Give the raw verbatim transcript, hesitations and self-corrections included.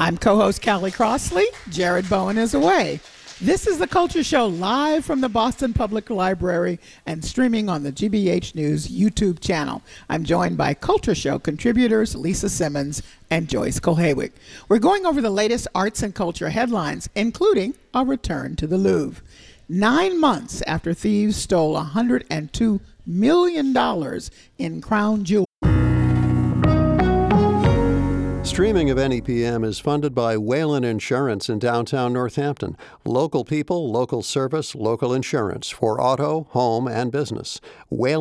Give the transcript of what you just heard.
I'm co-host Callie Crossley. Jared Bowen is away. This is the Culture Show live from the Boston Public Library and streaming on the G B H News YouTube channel. I'm joined by Culture Show contributors Lisa Simmons and Joyce Kulhawick. We're going over the latest arts and culture headlines, including a return to the Louvre. Nine months after thieves stole one hundred two million dollars in crown jewels. Streaming of N E P M is funded by Whalen Insurance in downtown Northampton. Local people, local service, local insurance for auto, home, and business. Whalen